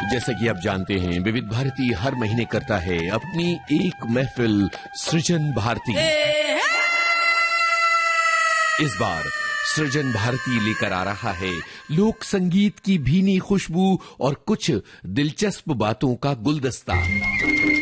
जैसा कि आप जानते हैं, विविध भारती हर महीने करता है अपनी एक महफिल सृजन भारती। इस बार सृजन भारती लेकर आ रहा है लोक संगीत की भीनी खुशबू और कुछ दिलचस्प बातों का गुलदस्ता।